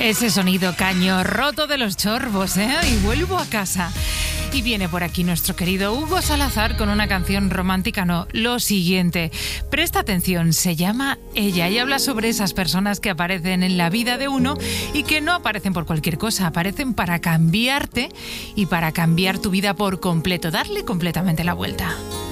Ese sonido caño roto de los chorbos, ¿eh? Y vuelvo a casa. Y viene por aquí nuestro querido Hugo Salazar con una canción romántica, no, lo siguiente. Presta atención, se llama Ella y habla sobre esas personas que aparecen en la vida de uno y que no aparecen por cualquier cosa, aparecen para cambiarte y para cambiar tu vida por completo, darle completamente la vuelta.